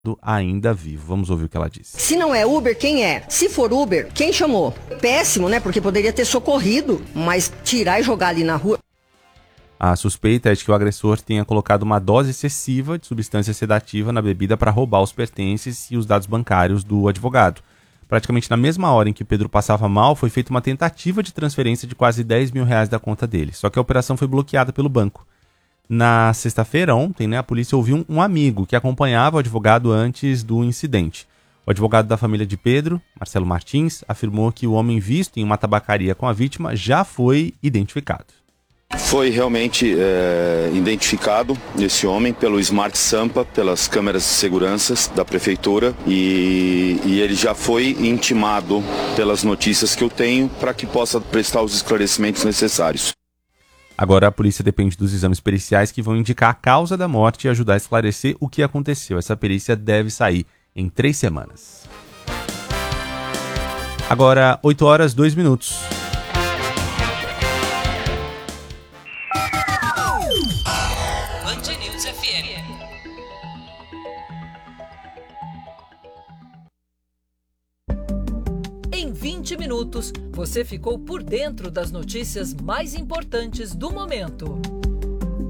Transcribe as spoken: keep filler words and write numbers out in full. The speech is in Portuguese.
ainda vivo. Vamos ouvir o que ela disse. Se não é Uber, quem é? Se for Uber, quem chamou? Péssimo, né? Porque poderia ter socorrido, mas tirar e jogar ali na rua... A suspeita é de que o agressor tenha colocado uma dose excessiva de substância sedativa na bebida para roubar os pertences e os dados bancários do advogado. Praticamente na mesma hora em que Pedro passava mal, foi feita uma tentativa de transferência de quase dez mil reais da conta dele. Só que a operação foi bloqueada pelo banco. Na sexta-feira, ontem, né, a polícia ouviu um, um amigo que acompanhava o advogado antes do incidente. O advogado da família de Pedro, Marcelo Martins, afirmou que o homem visto em uma tabacaria com a vítima já foi identificado. Foi realmente é, identificado esse homem pelo Smart Sampa, pelas câmeras de segurança da prefeitura e, e ele já foi intimado pelas notícias que eu tenho para que possa prestar os esclarecimentos necessários. Agora a polícia depende dos exames periciais que vão indicar a causa da morte e ajudar a esclarecer o que aconteceu. Essa perícia deve sair em três semanas. Agora, oito horas, dois minutos. Em vinte minutos, você ficou por dentro das notícias mais importantes do momento.